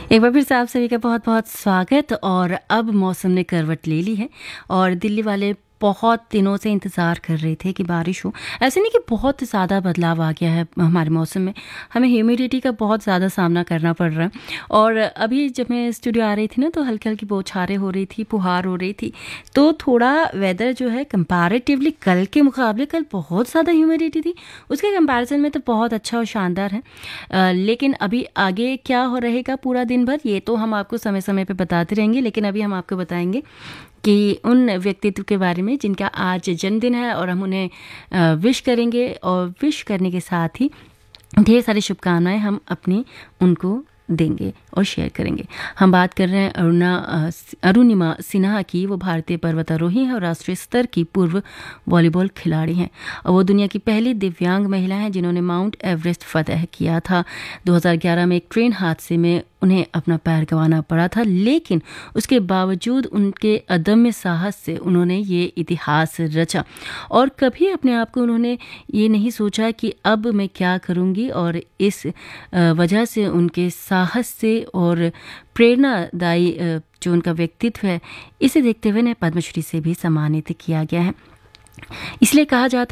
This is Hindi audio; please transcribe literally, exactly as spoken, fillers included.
एक बार फिर से आप सभी का बहुत-बहुत स्वागत। और अब मौसम ने करवट ले ली है और दिल्ली वाले बहुत दिनों से इंतज़ार कर रहे थे कि बारिश हो। ऐसे नहीं कि बहुत ज़्यादा बदलाव आ गया है हमारे मौसम में, हमें ह्यूमिडिटी का बहुत ज़्यादा सामना करना पड़ रहा है। और अभी जब मैं स्टूडियो आ रही थी ना, तो हल्की-हल्की बौछारें हो रही थी, फुहार हो रही थी, तो थोड़ा वेदर जो है कंपैरेटिवली कल के मुकाबले, कल बहुत ज़्यादा ह्यूमिडिटी थी, उसके कंपैरिजन में तो बहुत अच्छा और शानदार है। अ, लेकिन अभी आगे क्या हो रहेगा पूरा दिन भर, ये तो हम आपको समय समय पे बताते रहेंगे। लेकिन अभी हम आपको बताएंगे कि उन व्यक्तित्व के बारे में जिनका आज जन्मदिन है, और हम उन्हें अ, विश करेंगे, और विश करने के साथ ही ढेर सारी शुभकामनाएं हम अपनी उनको देंगे और शेयर करेंगे। हम बात कर रहे हैं अरुणा अ, अरुणिमा सिन्हा की। वो भारतीय पर्वतारोही हैं और राष्ट्रीय स्तर की पूर्व वॉलीबॉल खिलाड़ी हैं, और वो दुनिया की पहली दिव्यांग महिला हैं जिन्होंने माउंट एवरेस्ट फतह किया था। दो हज़ार ग्यारह में एक ट्रेन हादसे में उन्हें अपना पैर गंवाना पड़ा था, लेकिन उसके बावजूद उनके अदम्य साहस से उन्होंने ये इतिहास रचा। और कभी अपने आप को उन्होंने ये नहीं सोचा कि अब मैं क्या करूँगी, और इस अ, वजह से उनके साहस से और प्रेरणादायी अ, जो उनका व्यक्तित्व है, इसे देखते हुए उन्हें पद्मश्री से भी सम्मानित किया गया है। इसलिए कहा जाता